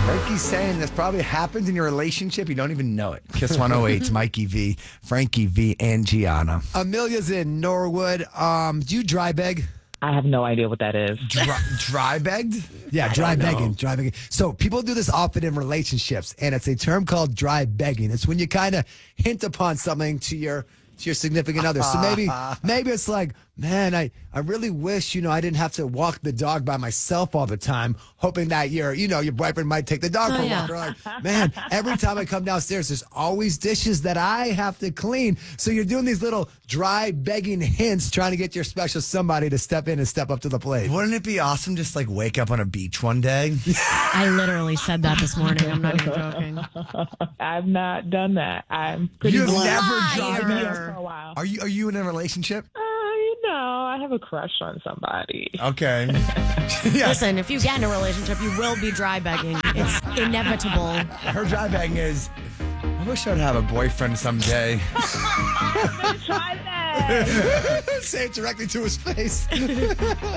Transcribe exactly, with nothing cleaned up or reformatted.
Frankie's saying this probably happens in your relationship. You don't even know it. Kiss one oh eight's Mikey V, Frankie V, and Gianna. Amelia's in Norwood. Um, do you dry beg? I have no idea what that is. Dry, dry begged? Yeah, dry begging. Dry begging. So people do this often in relationships, and it's a term called dry begging. It's when you kind of hint upon something to your to your significant other. So maybe maybe it's like, man, I, I really wish, you know, I didn't have to walk the dog by myself all the time, hoping that your, you know, your boyfriend might take the dog for a yeah. walk. Or like, man, every time I come downstairs, there's always dishes that I have to clean. So you're doing these little dry begging hints, trying to get your special somebody to step in and step up to the plate. Wouldn't it be awesome just like wake up on a beach one day? I literally said that this morning. I'm not even joking. I've not done that. I'm pretty You've blessed. never Liar. dry begged? for a while. Are you are you in a relationship? Uh, you know, I have a crush on somebody. Okay. Yeah. Listen, if you get in a relationship, you will be dry begging. It's inevitable. Her dry begging is, I wish I'd have a boyfriend someday. Try that. Say it directly to his face.